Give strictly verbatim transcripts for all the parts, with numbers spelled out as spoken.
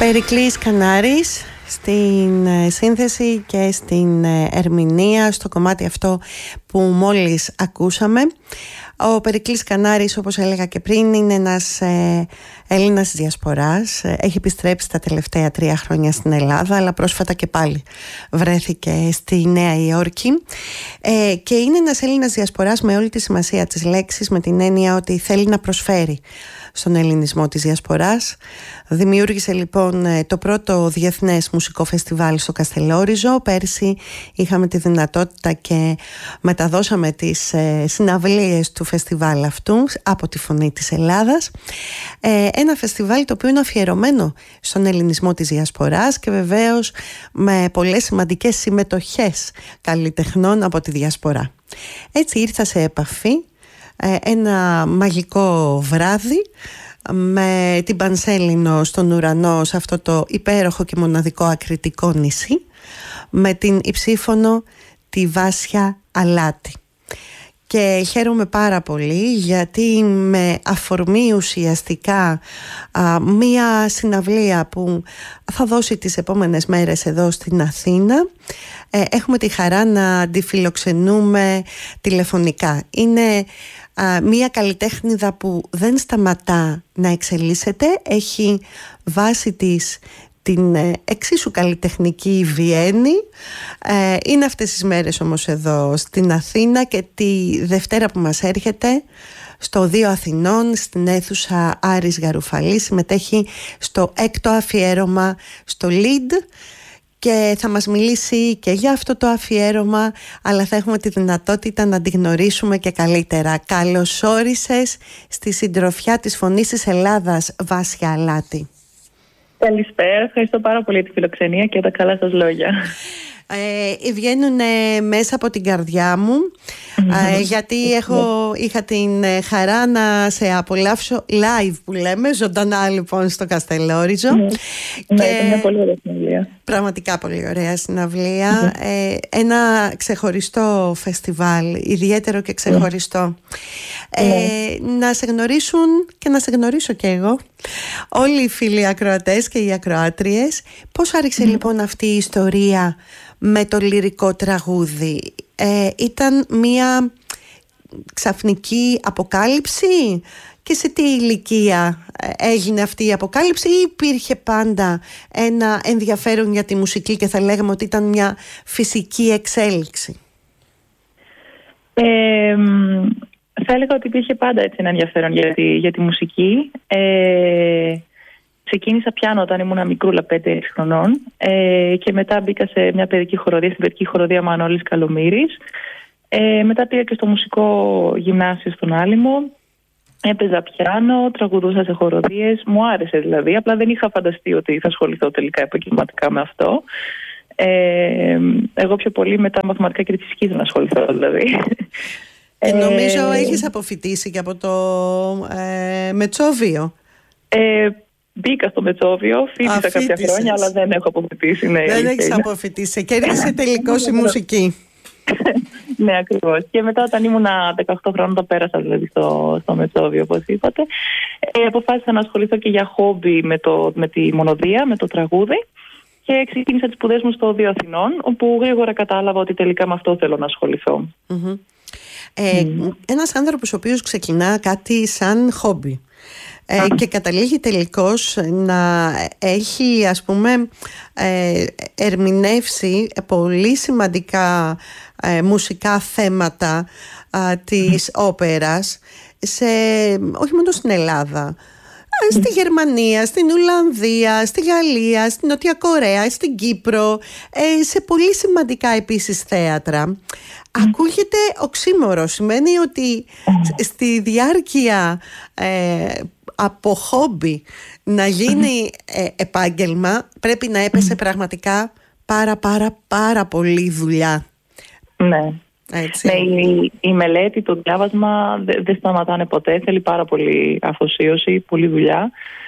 Περικλής Κανάρης στην σύνθεση και στην ερμηνεία στο κομμάτι αυτό που μόλις ακούσαμε. Ο Περικλής Κανάρης, όπως έλεγα και πριν, είναι ένας ε, Έλληνας της Διασποράς. Έχει επιστρέψει τα τελευταία τρία χρόνια στην Ελλάδα, αλλά πρόσφατα και πάλι βρέθηκε στη Νέα Υόρκη. Ε, και είναι ένας Έλληνας Διασποράς με όλη τη σημασία της λέξης, με την έννοια ότι θέλει να προσφέρει στον ελληνισμό της Διασποράς. Δημιούργησε λοιπόν το πρώτο διεθνές μουσικό φεστιβάλ στο Καστελόριζο. Πέρσι είχαμε τη δυνατότητα και μεταδώσαμε τις ε, συναυλίες του φεστιβάλ αυτού από τη Φωνή της Ελλάδας. Ε, ένα φεστιβάλ το οποίο είναι αφιερωμένο στον ελληνισμό της Διασποράς και βεβαίως με πολλές σημαντικές συμμετοχές καλλιτεχνών από τη Διασπορά. Έτσι ήρθα σε επαφή ένα μαγικό βράδυ με την Πανσέλινο στον ουρανό, σε αυτό το υπέροχο και μοναδικό ακριτικό νησί, με την υψήφωνο τη Βάσια Αλάτη. Και χαίρομαι πάρα πολύ γιατί με αφορμή ουσιαστικά α, μία συναυλία που θα δώσει τις επόμενες μέρες εδώ στην Αθήνα, ε, έχουμε τη χαρά να τη φιλοξενούμε τηλεφωνικά. Είναι α, μία καλλιτέχνηδα που δεν σταματά να εξελίσσεται, έχει βάση της την εξίσου καλλιτεχνική Βιέννη. Ε, είναι αυτές τις μέρες όμως εδώ στην Αθήνα και τη Δευτέρα που μας έρχεται στο δύο Αθηνών, στην αίθουσα Άρης Γαρουφαλή, συμμετέχει στο έκτο αφιέρωμα στο Λιντ και θα μας μιλήσει και για αυτό το αφιέρωμα, αλλά θα έχουμε τη δυνατότητα να την γνωρίσουμε και καλύτερα. Καλώς όρισες στη συντροφιά της Φωνής της Ελλάδας, Βάσια Αλάτη. Καλησπέρα, ευχαριστώ πάρα πολύ τη φιλοξενία και τα καλά σας λόγια. Ε, βγαίνουν ε, μέσα από την καρδιά μου, ε, γιατί έχω, είχα την ε, χαρά να σε απολαύσω live, που λέμε, ζωντανά λοιπόν στο Καστελόριζο. Ναι, και ναι, ήταν μια πολύ ωραία συναυλία. Πραγματικά πολύ ωραία συναυλία. ε, Ένα ξεχωριστό φεστιβάλ, ιδιαίτερο και ξεχωριστό. Ε, να σε γνωρίσουν και να σε γνωρίσω και εγώ όλοι οι φίλοι ακροατές και οι ακροάτριες. Πώς άρχισε λοιπόν αυτή η ιστορία με το λυρικό τραγούδι? Ε, ήταν μια ξαφνική αποκάλυψη και σε τι ηλικία έγινε αυτή η αποκάλυψη, ή υπήρχε πάντα ένα ενδιαφέρον για τη μουσική και θα λέγαμε ότι ήταν μια φυσική εξέλιξη? Ε, θα έλεγα ότι υπήρχε πάντα έτσι ένα ενδιαφέρον για τη, για τη μουσική. Ε, ξεκίνησα πιάνο όταν ήμουν μικρούλα, πέντε χρονών, ε, και μετά μπήκα σε μια παιδική χοροδία, στην παιδική χοροδία Μανώλης Καλομήρης. Ε, μετά πήγα και στο μουσικό γυμνάσιο στον Άλυμο. Έπαιζα πιάνο, τραγουδούσα σε χοροδίες, μου άρεσε δηλαδή, απλά δεν είχα φανταστεί ότι θα ασχοληθώ τελικά επαγγελματικά με αυτό. Ε, εγώ πιο πολύ με τα μαθηματικά και τη φυσική να ασχοληθώ δηλαδή. Και νομίζω ε, έχεις αποφοιτήσει και από το ε, Μετσόβιο. Ε, μπήκα στο Μετσόβιο, φοιτήσα κάποια χρόνια, αλλά δεν έχω αποφοιτήσει. Ναι, δεν έχεις είναι. αποφοιτήσει, κέρδισε τελικώς η μουσική. Ναι, ακριβώς. Και μετά όταν ήμουν δεκαοκτώ χρόνων, το πέρασα δηλαδή στο, στο Μετσόβιο, όπως είπατε. Ε, αποφάσισα να ασχοληθώ και για χόμπι με, το, με τη μονοδία, με το τραγούδι. Και ξεκίνησα τις σπουδές μου στο δύο Αθηνών, όπου γρήγορα κατάλαβα ότι τελικά με αυτό θέλω να ασχοληθώ. Mm-hmm. Ε, mm. Ένας άνθρωπος ο οποίος ξεκινά κάτι σαν χόμπι ε, mm. και καταλήγει τελικώς να έχει, ας πούμε, ε, ερμηνεύσει πολύ σημαντικά ε, μουσικά θέματα ε, της mm. όπερας, σε, όχι μόνο στην Ελλάδα, στη Γερμανία, στην Ολλανδία, στη Γαλλία, στην Νότια Κορέα, στην Κύπρο, σε πολύ σημαντικά επίσης θέατρα. Ακούγεται οξύμορο, σημαίνει ότι στη διάρκεια ε, από χόμπι να γίνει ε, επάγγελμα πρέπει να έπεσε πραγματικά πάρα πάρα πάρα πολύ δουλειά. Ναι. Έτσι. Ναι, η, η μελέτη, το διάβασμα δεν δε σταματάνε ποτέ. Θέλει πάρα πολύ αφοσίωση, πολλή δουλειά.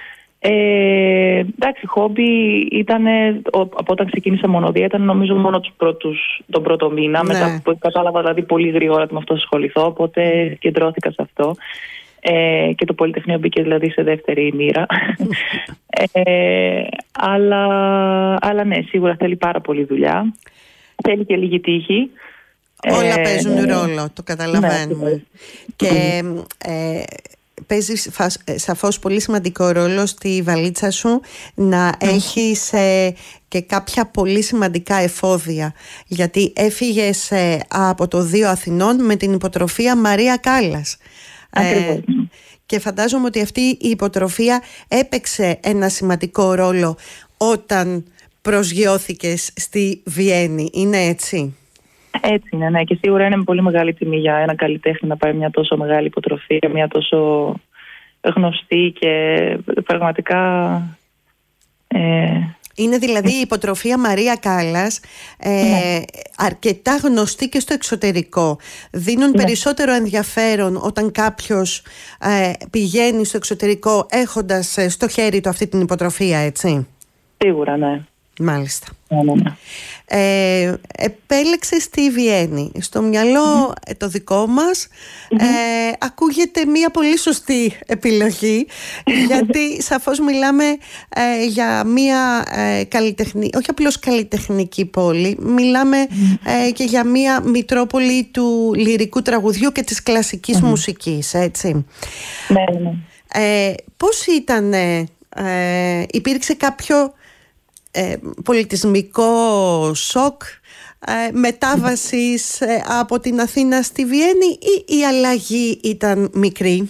Ε, εντάξει, χόμπι ήταν, από όταν ξεκίνησα μονοδία, ήταν νομίζω μόνο τους πρώτους, τον πρώτο μήνα. Ναι. Μετά που κατάλαβα δηλαδή πολύ γρήγορα ότι με αυτό ασχοληθώ, οπότε κεντρώθηκα σε αυτό. Ε, και το Πολυτεχνείο μπήκε δηλαδή σε δεύτερη μοίρα. Ε, αλλά, αλλά ναι, σίγουρα θέλει πάρα πολύ δουλειά. Θέλει και λίγη τύχη. Όλα ε, παίζουν ε, ρόλο, το καταλαβαίνουμε. Ναι, και ε, παίζει σαφώς πολύ σημαντικό ρόλο στη βαλίτσα σου να mm. έχεις ε, και κάποια πολύ σημαντικά εφόδια, γιατί έφυγες ε, από το Δίο Αθηνών με την υποτροφία Μαρία Κάλλας. Ακριβώς. Ε, και φαντάζομαι ότι αυτή η υποτροφία έπαιξε ένα σημαντικό ρόλο όταν προσγειώθηκες στη Βιέννη. Είναι έτσι? Έτσι είναι, ναι. Και σίγουρα είναι πολύ μεγάλη τιμή για ένα καλλιτέχνη να πάρει μια τόσο μεγάλη υποτροφία, μια τόσο γνωστή και πραγματικά... Ε... Είναι δηλαδή η υποτροφία Μαρία Κάλλας ε, ναι. αρκετά γνωστή και στο εξωτερικό. Δίνουν ναι. περισσότερο ενδιαφέρον όταν κάποιος ε, πηγαίνει στο εξωτερικό έχοντας ε, στο χέρι του αυτή την υποτροφία, έτσι? Σίγουρα, ναι. Μάλιστα. Ναι, ναι, ναι. Ε, επέλεξες τη Βιέννη. Στο μυαλό mm-hmm. το δικό μας mm-hmm. ε, ακούγεται μια πολύ σωστή επιλογή, γιατί σαφώς μιλάμε ε, για μια ε, καλλιτεχνική, όχι απλώς καλλιτεχνική πόλη, μιλάμε mm-hmm. ε, και για μια μητρόπολη του λυρικού τραγουδιού και της κλασικής mm-hmm. μουσικής, έτσι? Ναι, ναι. Ε, πώς ήταν, ε, υπήρξε κάποιο Ε, πολιτισμικό σοκ ε, μετάβασης ε, από την Αθήνα στη Βιέννη, ή η αλλαγή ήταν μικρή?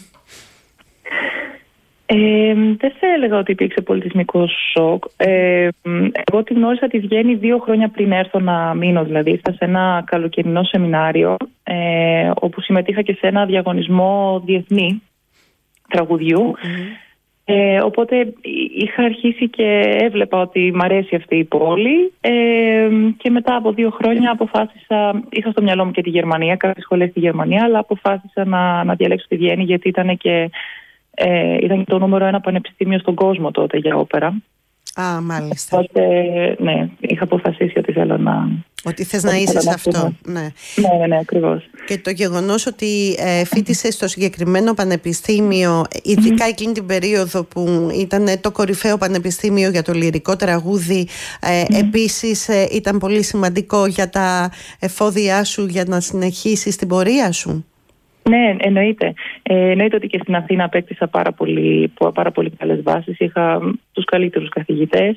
Ε, δεν θα έλεγα ότι υπήρξε πολιτισμικό σοκ. Ε, εγώ τη γνώρισα τη Βιέννη δύο χρόνια πριν έρθω να μείνω, δηλαδή ήρθα σε ένα καλοκαιρινό σεμινάριο ε, όπου συμμετείχα και σε ένα διαγωνισμό διεθνή τραγουδιού. Mm-hmm. Ε, οπότε είχα αρχίσει και έβλεπα ότι μ' αρέσει αυτή η πόλη ε, και μετά από δύο χρόνια αποφάσισα, είχα στο μυαλό μου και τη Γερμανία, κάποιες σχολές στη Γερμανία, αλλά αποφάσισα να, να διαλέξω τη Βιέννη, γιατί ήταν και, ε, ήταν και το νούμερο ένα πανεπιστήμιο στον κόσμο τότε για όπερα. Α, μάλιστα. Οπότε, ναι, είχα αποφασίσει ότι θέλω να... Ότι θες να είσαι σε αυτό. Ναι, ναι, ναι, ναι, ακριβώς. Και το γεγονός ότι ε, φοιτήσες στο συγκεκριμένο πανεπιστήμιο, ειδικά εκείνη την περίοδο που ήταν το κορυφαίο πανεπιστήμιο για το λυρικό τραγούδι, ε, mm. επίσης ε, ήταν πολύ σημαντικό για τα εφόδια σου, για να συνεχίσεις την πορεία σου. Ναι, εννοείται. Ε, εννοείται ότι και στην Αθήνα απέκτησα πάρα πολύ, πάρα πολύ καλές βάσεις. Είχα τους καλύτερους καθηγητές.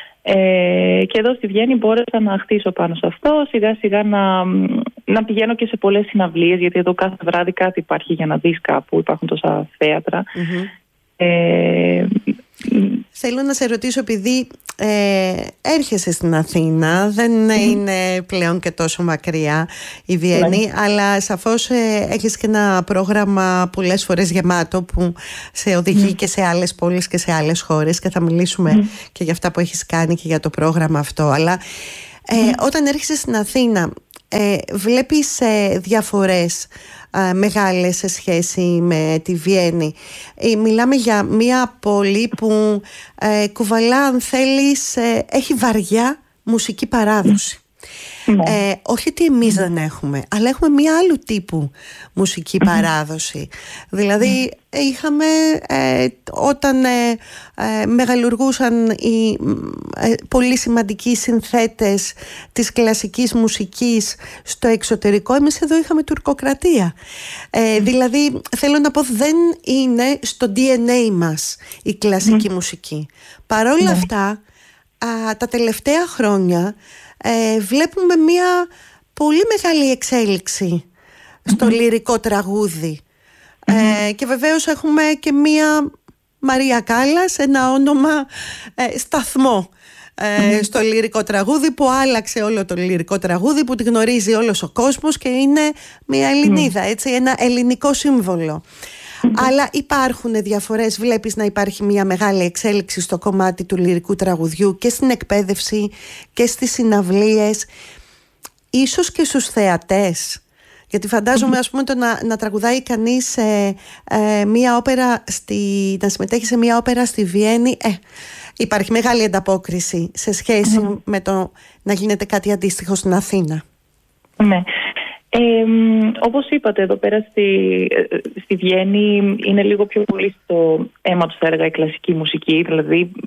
Ε, και εδώ στη Βιέννη μπόρεσα να χτίσω πάνω σε αυτό, σιγά σιγά να, να πηγαίνω και σε πολλές συναυλίες, γιατί εδώ κάθε βράδυ κάτι υπάρχει για να δεις κάπου, υπάρχουν τόσα θέατρα. Mm-hmm. Ε, Θέλω να σε ρωτήσω, επειδή ε, έρχεσαι στην Αθήνα, δεν mm-hmm. είναι πλέον και τόσο μακριά η Βιέννη, mm-hmm. αλλά σαφώς ε, έχεις και ένα πρόγραμμα πολλές φορές γεμάτο που σε οδηγεί mm-hmm. και σε άλλες πόλεις και σε άλλες χώρες, και θα μιλήσουμε mm-hmm. και για αυτά που έχεις κάνει και για το πρόγραμμα αυτό. Αλλά ε, mm-hmm. όταν έρχεσαι στην Αθήνα, ε, βλέπεις ε, διαφορές ε, μεγάλες σε σχέση με τη Βιέννη? Ε, μιλάμε για μια πόλη που ε, κουβαλά, αν θέλεις, ε, έχει βαριά μουσική παράδοση. Mm. Ε, όχι ότι εμείς mm. δεν έχουμε, αλλά έχουμε μια άλλου τύπου μουσική mm. παράδοση. Δηλαδή mm. είχαμε ε, όταν ε, ε, μεγαλουργούσαν οι ε, πολύ σημαντικοί συνθέτες της κλασικής μουσικής στο εξωτερικό, εμείς εδώ είχαμε τουρκοκρατία. Ε, mm. Δηλαδή θέλω να πω, δεν είναι στο ντι εν έι μας η κλασική mm. μουσική. Παρόλα mm. αυτά α, τα τελευταία χρόνια Ε, βλέπουμε μια πολύ μεγάλη εξέλιξη στο mm-hmm. λυρικό τραγούδι. Mm-hmm. Ε, και βεβαίως έχουμε και μια Μαρία Κάλλας, ένα όνομα ε, σταθμό ε, mm-hmm. στο λυρικό τραγούδι, που άλλαξε όλο το λυρικό τραγούδι, που τη γνωρίζει όλος ο κόσμος και είναι μια Ελληνίδα, mm-hmm. έτσι, ένα ελληνικό σύμβολο. Mm-hmm. Αλλά υπάρχουν διαφορές, βλέπεις να υπάρχει μια μεγάλη εξέλιξη στο κομμάτι του λυρικού τραγουδιού και στην εκπαίδευση και στις συναυλίες, ίσως και στους θεατές? Γιατί φαντάζομαι, ας πούμε, το να, να τραγουδάει κανείς ε, ε, μια όπερα στη, να συμμετέχει σε μια όπερα στη Βιέννη, ε, υπάρχει μεγάλη ανταπόκριση σε σχέση mm. με το να γίνεται κάτι αντίστοιχο στην Αθήνα. Ναι. Ε, όπως είπατε, εδώ πέρα στη, στη Βιέννη είναι λίγο πιο πολύ στο αίμα τους, θα έλεγα, η κλασική μουσική. Δηλαδή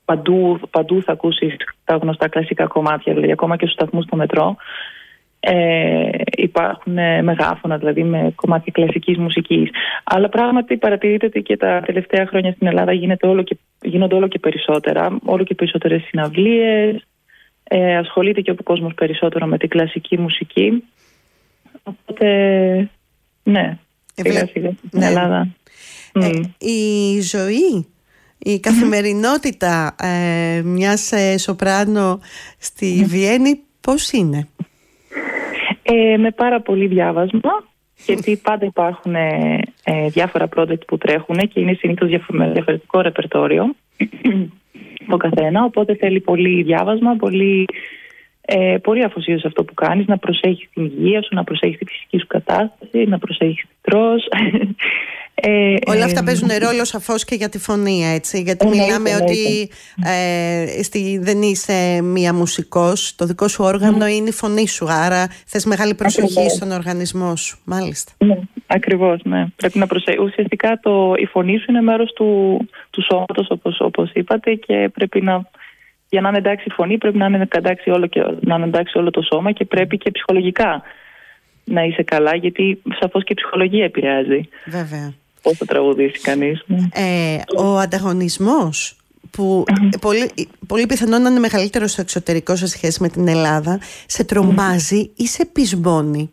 παντού, παντού θα ακούσεις τα γνωστά κλασικά κομμάτια, δηλαδή ακόμα και στους σταθμούς στο μετρό. Ε, υπάρχουν μεγάφωνα, δηλαδή με κομμάτια κλασικής μουσικής. Αλλά πράγματι παρατηρείται ότι και τα τελευταία χρόνια στην Ελλάδα γίνεται όλο και, γίνονται όλο και περισσότερα, όλο και περισσότερες συναυλίες, ε, ασχολείται και ο κόσμος περισσότερο με την κλασική μουσική. Οπότε, ναι, σιγά σιγά στην Ελλάδα. Ε, mm. Η ζωή, η καθημερινότητα ε, μιας ε, σοπράνο στη mm. Βιέννη πώς είναι? Ε, με πάρα πολύ διάβασμα, γιατί πάντα υπάρχουν ε, ε, διάφορα project που τρέχουν και είναι συνήθως διαφορετικό ρεπερτόριο το καθένα, οπότε θέλει πολύ διάβασμα, πολύ, ε, πολύ αφοσίωση σε αυτό που κάνεις, να προσέχεις την υγεία σου, να προσέχεις τη φυσική σου κατάσταση, να προσέχεις τι τρως. Ε, Όλα αυτά ε, παίζουν ρόλο σαφώς και για τη φωνή, έτσι, γιατί ε, μιλάμε ε, ότι ε, στη, δεν είσαι μία μουσικός, το δικό σου όργανο mm. είναι η φωνή σου, άρα θες μεγάλη προσοχή ακριβώς. Στον οργανισμό σου, μάλιστα. Ναι, ακριβώς, ναι. Πρέπει να προσέχεις. Ουσιαστικά το, η φωνή σου είναι μέρος του, του σώματος, όπως, όπως είπατε, και πρέπει να, για να είναι εντάξει η φωνή πρέπει να είναι εντάξει όλο, και, να είναι εντάξει όλο το σώμα και πρέπει και ψυχολογικά να είσαι καλά, γιατί σαφώς και η ψυχολογία επηρεάζει. Βέβαια. Πώς θα τραγουδήσει κανείς. Ε, ο ανταγωνισμός που πολύ, πολύ πιθανόν να είναι μεγαλύτερο στο εξωτερικό σε σχέση με την Ελλάδα, σε τρομάζει ή σε πεισμώνει?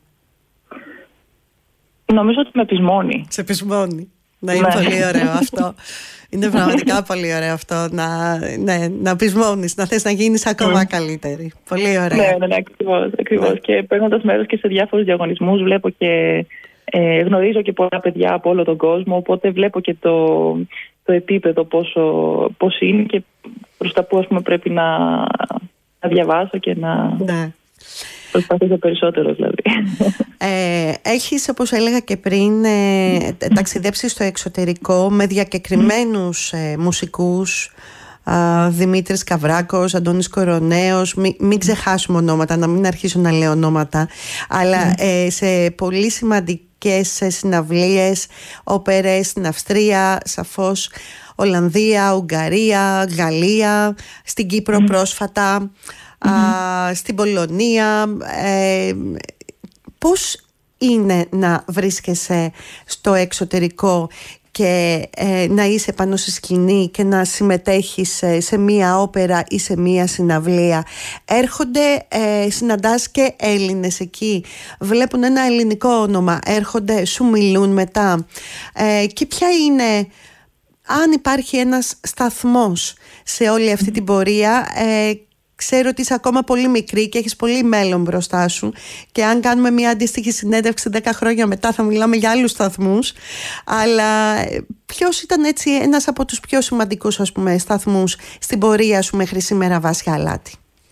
Νομίζω ότι με πεισμώνει. Σε πεισμώνει. Να είναι πολύ ωραίο αυτό. Είναι πραγματικά πολύ ωραίο αυτό να, ναι, να πεισμώνεις, να θες να γίνεις ακόμα καλύτερη. Πολύ ωραίο. Ναι, ναι, ναι, ακριβώς, ακριβώς. Ναι. Και παίρνοντας μέρος και σε διάφορους διαγωνισμούς βλέπω και Ε, γνωρίζω και πολλά παιδιά από όλο τον κόσμο, οπότε βλέπω και το, το επίπεδο πόσο, πόσο είναι και προς τα που, ας πούμε, πρέπει να, να διαβάσω και να ναι. προσπαθήσω περισσότερο, δηλαδή. Ε, έχεις, όπως έλεγα και πριν, ε, ταξιδέψει στο εξωτερικό με διακεκριμένους ε, μουσικούς, Uh, Δημήτρης Καβράκος, Αντώνης Κοροναίος, μην, μην ξεχάσουμε ονόματα, να μην αρχίσω να λέω ονόματα, αλλά mm. ε, σε πολύ σημαντικές συναυλίες, όπερες στην Αυστρία, σαφώς Ολλανδία, Ουγγαρία, Γαλλία, στην Κύπρο mm. πρόσφατα, mm. uh, στην Πολωνία. ε, πώς είναι να βρίσκεσαι στο εξωτερικό και ε, να είσαι πάνω στη σκηνή και να συμμετέχεις σε, σε μία όπερα ή σε μία συναυλία? Έρχονται, ε, συναντάς και Έλληνες εκεί, βλέπουν ένα ελληνικό όνομα, έρχονται, σου μιλούν μετά, ε, και ποια είναι, αν υπάρχει ένας σταθμός σε όλη αυτή την πορεία? ε, Ξέρω ότι είσαι ακόμα πολύ μικρή και έχεις πολύ μέλλον μπροστά σου, και αν κάνουμε μια αντίστοιχη συνέντευξη δέκα χρόνια μετά θα μιλάμε για άλλους σταθμούς, αλλά ποιος ήταν έτσι ένας από τους πιο σημαντικούς, ας πούμε, σταθμούς στην πορεία σου μέχρι σήμερα, Βάσια Αλάτη?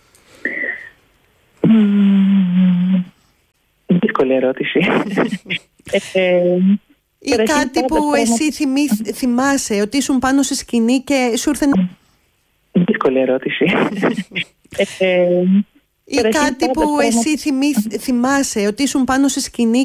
Mm, δύσκολη ερώτηση. ε, Ή κάτι που εσύ θυμί, θυμάσαι ότι ήσουν πάνω στη σκηνή και σου ήρθε να... Δύσκολη ερώτηση. ε, Ή κάτι που εσύ θυμί, θυμάσαι ότι ήσουν πάνω στη σκηνή